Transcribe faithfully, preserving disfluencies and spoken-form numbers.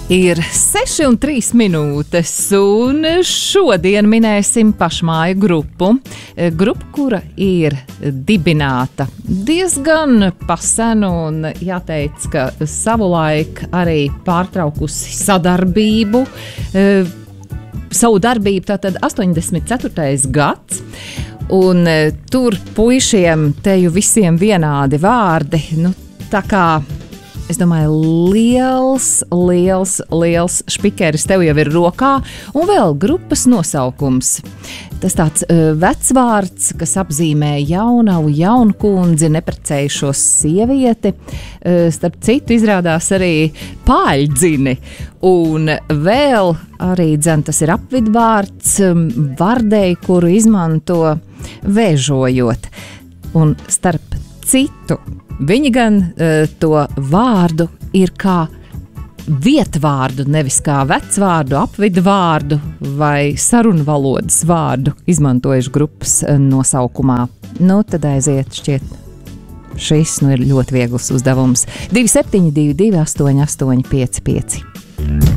Ir seši un trīs minūtes, un šodien minēsim pašmāju grupu. Grupa, kura ir dibināta diezgan pasen, un jāteic, ka savulaik arī pārtraukusi sadarbību. Savu darbību tātad astoņdesmit ceturtais gads, un tur puišiem teju visiem vienādi vārdi, nu tā kā, es domāju, liels, liels, liels špikeris tev jau ir rokā, un vēl grupas nosaukums. Tas tāds uh, vecvārds, kas apzīmē jaunavu, jaunkundzi, neprecējušos sievieti, uh, starp citu izrādās arī pāļdzini, un vēl arī, dzen, tas ir apvidvārds um, vardei, kuru izmanto vēžojot, un starp citu, viņi gan uh, to vārdu ir kā vietvārdu, nevis kā vecvārdu, apvidu vārdu vai sarunvalodas vārdu izmantojuši grupas uh, nosaukumā. Nu, tad aiziet, šķiet, šis nu ir ļoti viegls uzdevums. divi septiņi divi divi astoņi astoņi pieci pieci.